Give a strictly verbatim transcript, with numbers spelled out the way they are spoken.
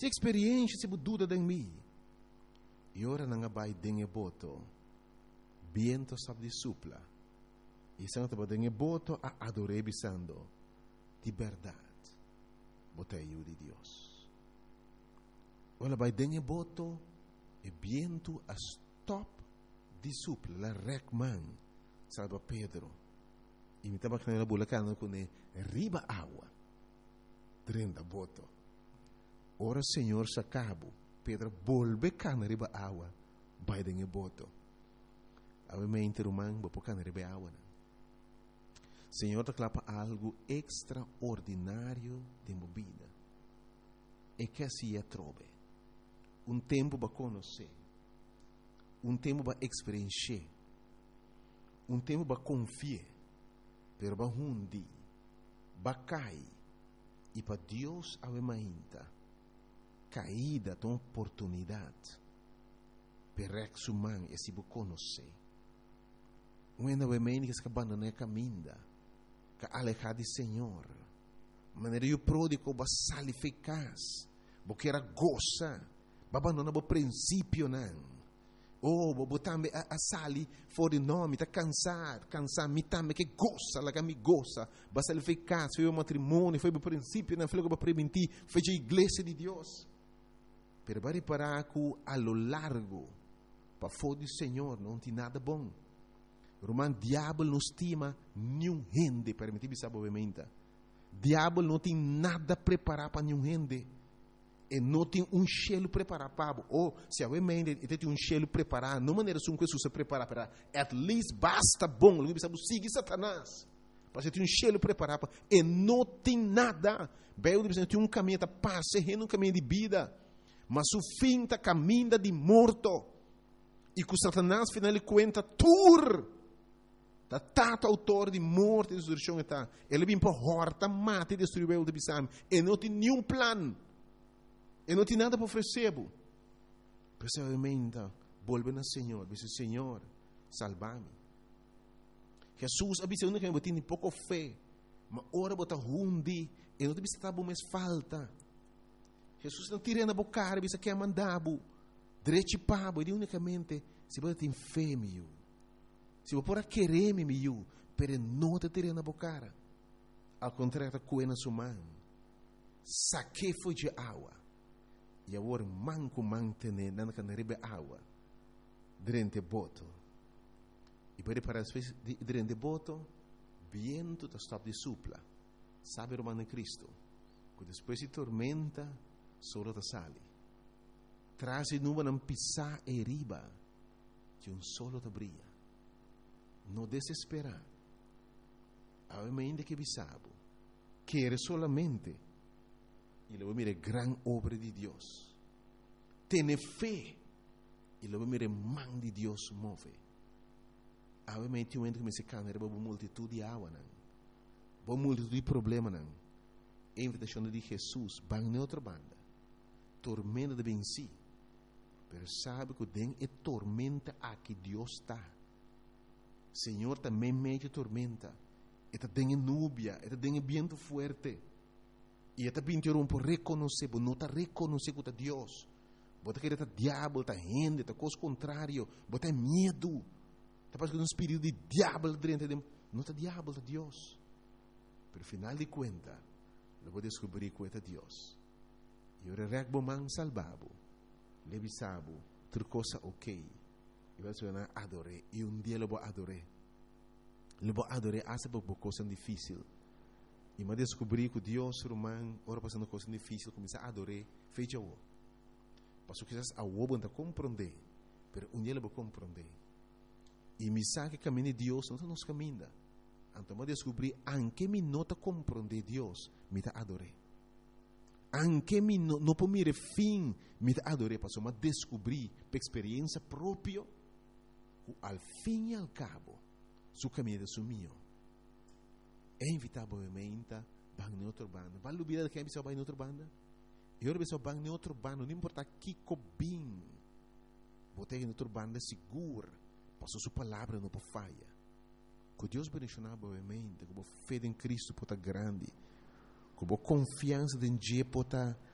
Se experiência se dúvida de mim. E ora não vai dengue boto. Viento sabe de supla. E se não te dengue boto a adorar bisando. De verdade. Botei eu de Deus. Ora vai dengue boto. E viento a stop de supla. La recman. Salva Pedro. E me estava canela bulacana com ele. Riba água. Trenta boto. Ora Senhor se acabou. Pedro volve cana riba água. Vai dengue boto. Ave me interumang ba po cana riba água. Senhor te clapa algo extraordinário de movida. E que assim é trobe. Um tempo para conhecer. Um tempo para experienciar. Um tempo para confiar. Pero para hundi. Para cair. E para Deus ave mainta. Caída de uma oportunidade. Per ex humano e se você conhecer. Quando ave mainta que se abandona a caminda. Que alejar de Senhor. Maneira eu pródigo para salificas. Porque era goza. Para abandonar o princípio não. Oh, bo tambe a, a sali fuori nome, tá cansado, cansado, mi tambe che goza, la che mi goza, basta il fecaz, foi o matrimônio, foi o princípio, não foi o que preventir, foi a igreja de Deus. Pero para reparar que a lo largo, para fora do Senhor, não tem nada bom. Roman, diabo não estima nenhum gente, permitir me saber obviamente. Diabo não tem nada preparado para nenhum gente. E não tem um cheiro preparado para ou se a mente tem um cheiro preparado, não maneira assim que se prepara para at least basta bom, não precisa seguir Satanás. Para ter um cheiro preparado para e não tem nada. Bem, você tem um caminho da paz, um caminho de vida, mas o fim está caminho de morto. E com Satanás final ele conta tur. Tá tato autor de morte e destruição está. Ele vem para horta, mata e destruir o de bisam. E não tem nenhum plano. E não tem nada para oferecer. Precisamente, volve ao Senhor. Diz: Senhor, salva-me. Jesus avisa que eu tenho pouco fé. Mas ora bota hundi. E não te precisa estar mais falta. Jesus não tira na boca. Avisa que é mandado. Direito para. E unicamente, se você tem fé, meu. Se você pode querer, meu. Mas não te tira na boca. Ao contrário, coe na sua mão. Saque foi de água. E agora manco mantene na canaribe água durante boto. E para para durante boto, viento da stop de supla. Sabe romano em Cristo. Que depois de tormenta, solo da sale. Traz e nuvem não pisar e riba, que um solo da brilha. Não desesperar. Ainda que bisabo. Quer solamente e lo mire gran obra de Deus. Tiene fé e lo mire man de Deus move. Ave me ti momento que me se cana era uma multitud de água não. Uma multitud de problema não. A invitação de Jesus van na outra banda. Tormenta de venci. Pero sabe que den é tormenta aqui Deus está. Senhor também meio tormenta. Eta den núbia, eta den viento fuerte. E até pintaram por reconhecer, por não estar reconhecer que é Deus. Bota que está diabo, está gente, está coisa contrário, bota medo. Está passando um espírito de diabo dentro de não está diabo, está Deus. Pero final de conta, eu vou descobrir que é Deus. E eu regbo man salvabo, levisabo, outra coisa ok. E vai se adorei, e um dia eu vou adorar. Eu vou adorar, essa é uma coisa difícil. E me descobri que Deus, romano, ora passando coisa difícil, começa a adorar, fecha o. Passou que a o não compreender, mas um dia ele vai compreender. E me sabe que caminho de Deus não nos caminha. Então me descobri, anche me nota compreender Deus, me está adorar. Anche me não no por mire fim, me está adorar, passou me descobri, por experiência própria, al fim e al cabo, su caminho é su mio. É invitavelmente bang em outra banda. Vale o vida que é bang em outra banda? E eu penso bang em outra banda, não importa que cobim. Botei em outra banda seguro, passou sua palavra não pode falha. Que Deus bendicionar obviamente, que a fé em Cristo pode grande, que a confiança em Deus pode